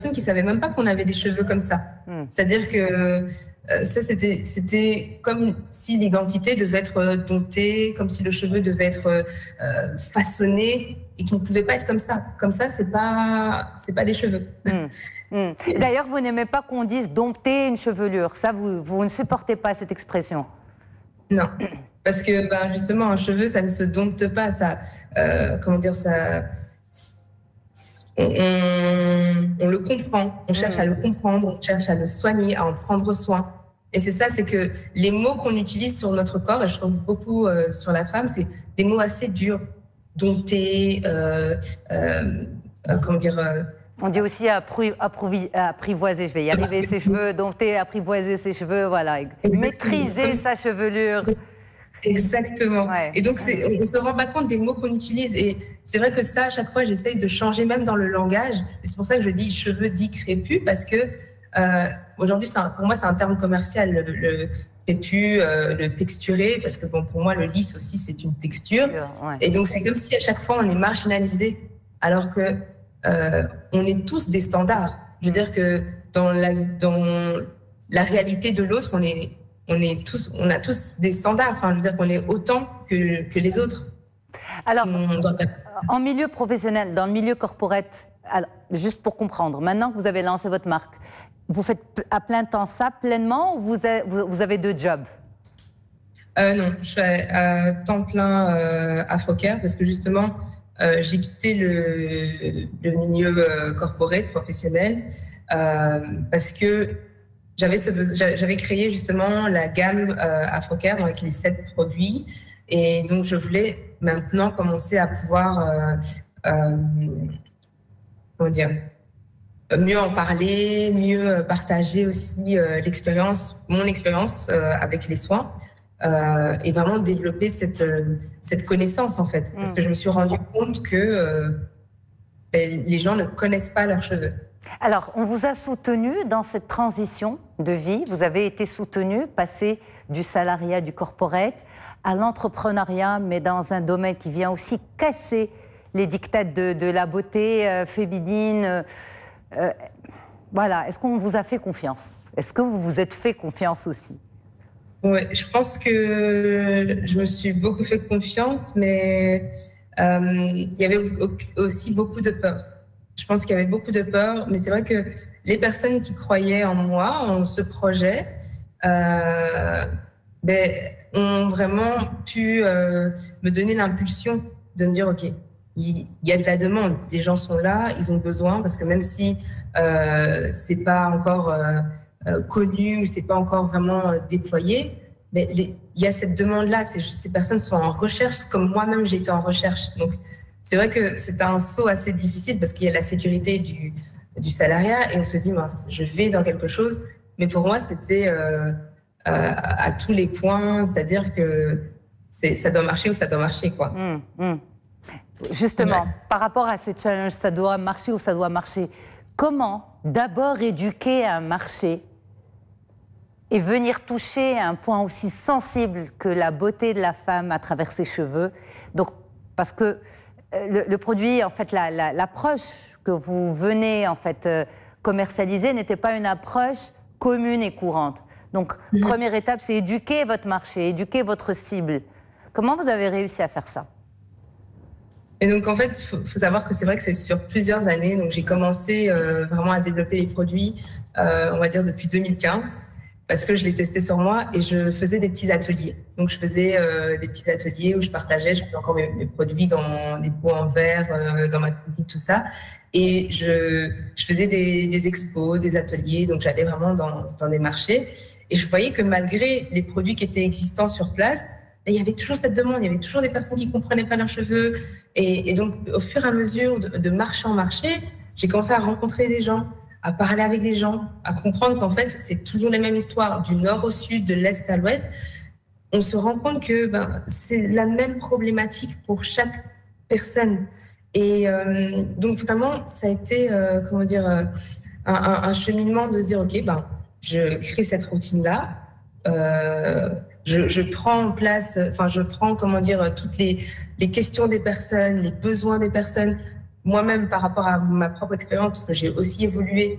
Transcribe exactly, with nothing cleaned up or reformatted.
qui ne savaient même pas qu'on avait des cheveux comme ça. Mm. C'est-à-dire que euh, ça, c'était, c'était comme si l'identité devait être domptée, comme si le cheveu devait être euh, façonné et qu'il ne pouvait pas être comme ça. Comme ça, ce n'est pas, c'est pas des cheveux. Mm. Mm. D'ailleurs, vous n'aimez pas qu'on dise dompter une chevelure. Ça, vous, vous ne supportez pas cette expression. Non, parce que ben, justement, un cheveu, ça ne se dompte pas. Ça, euh, comment dire, ça... On, on, on le comprend, on cherche mmh. à le comprendre, on cherche à le soigner, à en prendre soin. Et c'est ça, c'est que les mots qu'on utilise sur notre corps, et je trouve beaucoup euh, sur la femme, c'est des mots assez durs, dompter, euh, euh, euh, comment dire... Euh, on dit aussi appri, appri, apprivoiser, je vais y arriver, ses cheveux, dompter, apprivoiser ses cheveux, voilà, exactement. Maîtriser sa chevelure. Exactement. Ouais. Et donc, c'est, on ne se rend pas compte des mots qu'on utilise. Et c'est vrai que ça, à chaque fois, j'essaye de changer même dans le langage. Et c'est pour ça que je dis cheveux dits crépus, parce que euh, aujourd'hui, c'est un, pour moi, c'est un terme commercial, le, le crépus, euh, le texturé, parce que bon, pour moi, le lisse aussi, c'est une texture. Ouais. Et donc, c'est comme si à chaque fois, on est marginalisé, alors que euh, on est tous des standards. Je veux dire que dans la, dans la réalité de l'autre, on est On, est tous, on a tous des standards, enfin, je veux dire qu'on est autant que, que les autres. Alors, si doit... en milieu professionnel, dans le milieu corporate, alors, juste pour comprendre, maintenant que vous avez lancé votre marque, vous faites à plein temps ça, pleinement, ou vous avez, vous avez deux jobs? euh, Non, je fais à temps plein euh, Afrocare, parce que justement, euh, j'ai quitté le, le milieu euh, corporate, professionnel, euh, parce que J'avais, ce, j'avais créé justement la gamme euh, Afrocare avec les sept produits, et donc je voulais maintenant commencer à pouvoir euh, euh, comment dire, mieux en parler, mieux partager aussi euh, l'expérience, mon expérience euh, avec les soins, euh, et vraiment développer cette, euh, cette connaissance en fait, parce que je me suis rendu compte que euh, ben, les gens ne connaissent pas leurs cheveux. Alors, on vous a soutenu dans cette transition de vie. Vous avez été soutenu, passé du salariat, du corporate, à l'entrepreneuriat, mais dans un domaine qui vient aussi casser les dictats de, de la beauté euh, féminine. Euh, voilà. Est-ce qu'on vous a fait confiance? Est-ce que vous vous êtes fait confiance aussi? Oui, je pense que je me suis beaucoup fait confiance, mais euh, il y avait aussi beaucoup de peur. Je pense qu'il y avait beaucoup de peur, mais c'est vrai que les personnes qui croyaient en moi, en ce projet, euh, ben, ont vraiment pu euh, me donner l'impulsion de me dire, OK, il y a de la demande, les gens sont là, ils ont besoin, parce que même si euh, c'est pas encore euh, euh, connu, c'est pas encore vraiment euh, déployé, mais les, il y a cette demande-là, ces, ces personnes sont en recherche, comme moi-même j'ai été en recherche. Donc, c'est vrai que c'est un saut assez difficile parce qu'il y a la sécurité du, du salariat et on se dit, mince, je vais dans quelque chose. Mais pour moi, c'était euh, euh, à tous les points, c'est-à-dire que c'est, ça doit marcher ou ça doit marcher, quoi. Mmh, mmh. Justement, ouais. Par rapport à ces challenges, ça doit marcher ou ça doit marcher. Comment d'abord éduquer un marché et venir toucher un point aussi sensible que la beauté de la femme à travers ses cheveux? Donc, parce que Le, le produit, en fait, la, la, l'approche que vous venez en fait euh, commercialiser n'était pas une approche commune et courante. Donc, mmh. première étape, c'est éduquer votre marché, éduquer votre cible. Comment vous avez réussi à faire ça? Et donc, en fait, il faut, faut savoir que c'est vrai que c'est sur plusieurs années. Donc, j'ai commencé euh, vraiment à développer les produits, euh, on va dire, depuis deux mille quinze. Parce que je l'ai testé sur moi et je faisais des petits ateliers. Donc, je faisais euh, des petits ateliers où je partageais, je faisais encore mes, mes produits dans des pots en verre, euh, dans ma cantine, tout ça. Et je, je faisais des, des expos, des ateliers. Donc, j'allais vraiment dans, dans des marchés. Et je voyais que malgré les produits qui étaient existants sur place, il y avait toujours cette demande. Il y avait toujours des personnes qui ne comprenaient pas leurs cheveux. Et, et donc, au fur et à mesure de, de marché en marché, j'ai commencé à rencontrer des gens, à parler avec des gens, à comprendre qu'en fait, c'est toujours les mêmes histoires, du nord au sud, de l'est à l'ouest. On se rend compte que ben, c'est la même problématique pour chaque personne. Et euh, donc, vraiment, ça a été, euh, comment dire, euh, un, un, un cheminement de se dire, OK, ben, je crée cette routine-là, euh, je, je prends en place, enfin, je prends, comment dire, toutes les, les questions des personnes, les besoins des personnes, moi-même par rapport à ma propre expérience, parce que j'ai aussi évolué